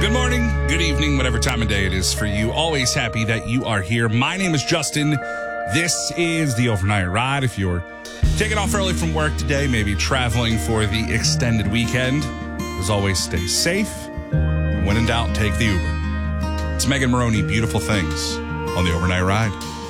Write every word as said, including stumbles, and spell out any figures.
Good morning, good evening, whatever time of day it is for you. Always happy that you are here. My name is Justin. This is the Overnight Ride. If you're taking off early from work today, maybe traveling for the extended weekend, as always, stay safe. When in doubt, take the Uber. It's Megan Maroney, Beautiful Things on the Overnight Ride.